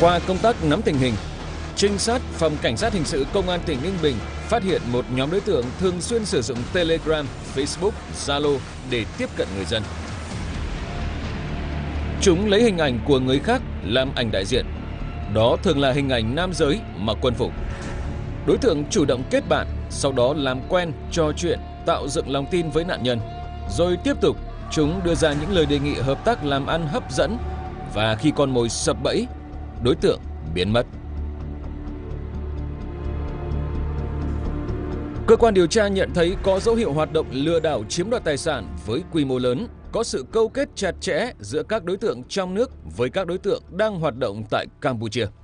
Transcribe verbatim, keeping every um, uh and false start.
Qua công tác nắm tình hình, trinh sát Phòng Cảnh sát Hình sự Công an tỉnh Ninh Bình phát hiện một nhóm đối tượng thường xuyên sử dụng Telegram, Facebook, Zalo để tiếp cận người dân. Chúng lấy hình ảnh của người khác làm ảnh đại diện. Đó thường là hình ảnh nam giới mặc quân phục. Đối tượng chủ động kết bạn, sau đó làm quen, trò chuyện, tạo dựng lòng tin với nạn nhân. Rồi tiếp tục, chúng đưa ra những lời đề nghị hợp tác làm ăn hấp dẫn, và khi con mồi sập bẫy, đối tượng biến mất. Cơ quan điều tra nhận thấy có dấu hiệu hoạt động lừa đảo chiếm đoạt tài sản với quy mô lớn, có sự câu kết chặt chẽ giữa các đối tượng trong nước với các đối tượng đang hoạt động tại Campuchia.